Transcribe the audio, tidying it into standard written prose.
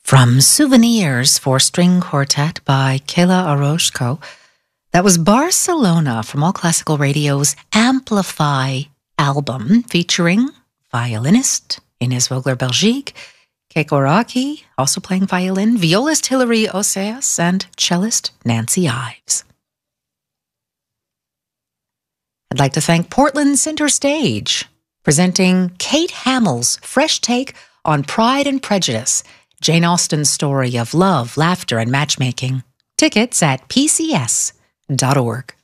From Souvenirs for String Quartet by Kayla Orozco, that was Barcelona from All Classical Radio's Amplify album, featuring violinist Inés Vogler-Belgique, Keiko Raki, also playing violin, violist Hilary Oseas, and cellist Nancy Ives. I'd like to thank Portland Center Stage, presenting Kate Hamill's fresh take on Pride and Prejudice, Jane Austen's story of love, laughter, and matchmaking. Tickets at pcs.org.